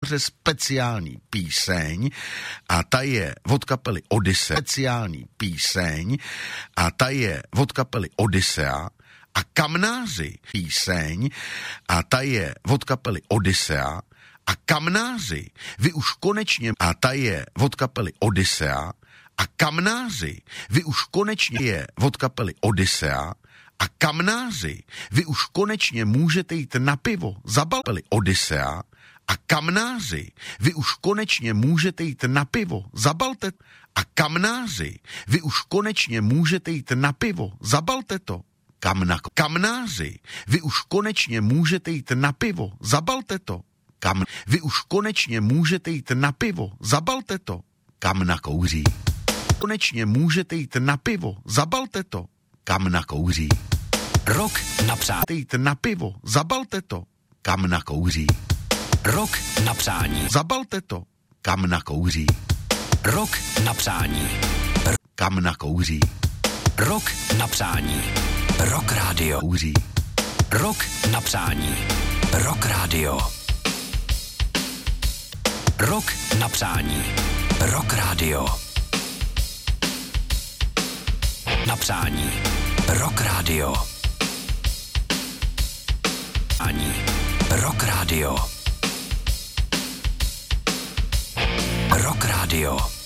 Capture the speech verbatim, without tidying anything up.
Scénáře speciální píseň a ta je od kapely Odyssea. Speciální píseň a ta je od kapely Odyssea. A Kamnáři píseň a ta je od kapely Odyssea. A Kamnáři, vy už konečně, a ta je od kapely Odyssea. A Kamnáři, vy už konečně je od kapely Odyssea. A Kamnáři, vy už konečně můžete jít na pivo za kapely Odyssea. A Kamnáři, vy už konečně můžete jít na pivo, zabalte. A Kamnáři, vy už konečně můžete jít na pivo, zabalte to. Kamna, kamnáři, vy už konečně můžete jít na pivo, zabalte to. Kam, vy už konečně můžete jít na pivo, zabalte to. Kam nakouří. Konečně můžete jít na pivo, zabalte to. Kam nakouří. Rok na přání. Jít na pivo, zabalte to. Kam nakouří. Rok na přání. Zabalte to. Kam nakouří. Rok na přání. Kam nakouří. Rok na přání. Rock Radio. Kouří. Rok na přání. Rock Radio. Rok na přání. Rock Radio. Na přání. Rock Radio. Ani. Rock Radio. Rock Radio.